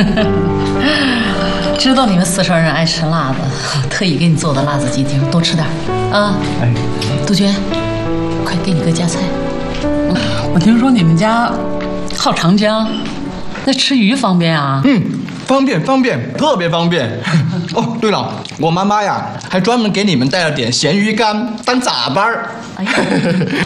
知道你们四川人爱吃辣的，特意给你做的辣子鸡丁，多吃点啊！哎，杜鹃，快给你哥夹菜。我听说你们家好长江，那吃鱼方便啊？ 方便，特别方便。哦，对了，我妈妈呀，还专门给你们带了点咸鱼干当早班儿。 哎呀。